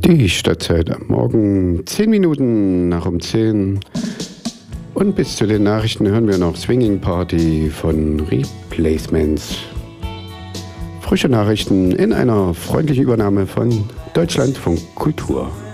Die Stadtzeit am Morgen, 10 Minuten nach um 10. Und bis zu den Nachrichten hören wir noch Swinging Party von Replacements. Frische Nachrichten in einer freundlichen Übernahme von Deutschlandfunk Kultur.